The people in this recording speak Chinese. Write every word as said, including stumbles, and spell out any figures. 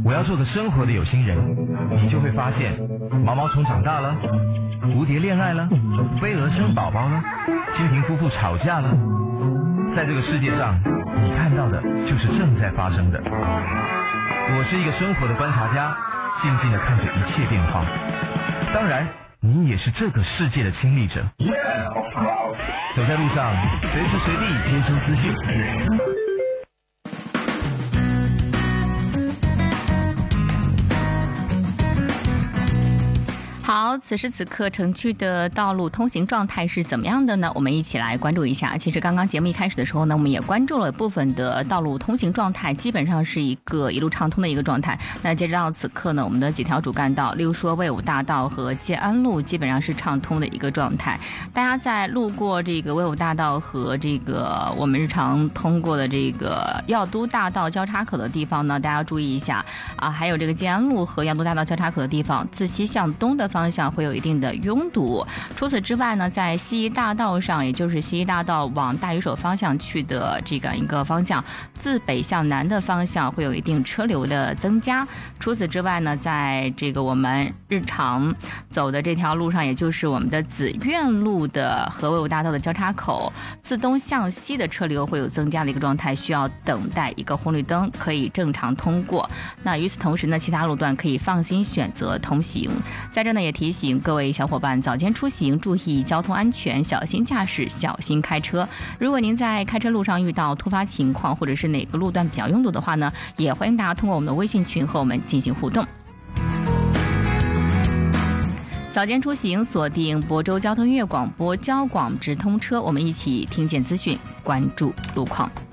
我要做个生活的有心人，你就会发现，毛毛虫长大了，蝴蝶恋爱了，飞蛾生宝宝了，蜻蜓夫妇吵架了。在这个世界上，你看到的就是正在发生的。我是一个生活的观察家，静静地看着一切变化。当然，你也是这个世界的亲历者。走在路上，随时随地接收资讯。 好，此时此刻城区的道路通行状态是怎么样的呢？我们一起来关注一下。其实刚刚节目一开始的时候呢，我们也关注了部分的道路通行状态，基本上是一个一路畅通的一个状态。那截止到此刻呢，我们的几条主干道，例如说魏武大道和建安路，基本上是畅通的一个状态。大家在路过这个魏武大道和这个我们日常通过的这个药都大道交叉口的地方呢，大家要注意一下啊，还有这个建安路和药都大道交叉口的地方，自西向东的方向方向会有一定的拥堵。除此之外呢，在西医大道上，也就是西医大道往大榆手方向去的这个一个方向，自北向南的方向会有一定车流的增加。除此之外呢，在这个我们日常走的这条路上，也就是我们的紫苑路的和魏武大道的交叉口，自东向西的车流会有增加的一个状态，需要等待一个红绿灯可以正常通过。那与此同时呢，其他路段可以放心选择通行。在这呢，也提醒各位小伙伴早间出行，注意交通安全，小心驾驶，小心开车。如果您在开车路上遇到突发情况，或者是哪个路段比较拥堵的话呢，也欢迎大家通过我们的微信群和我们进行互动。早间出行，锁定亳州交通音乐广播交广直通车，我们一起听见资讯，关注路况。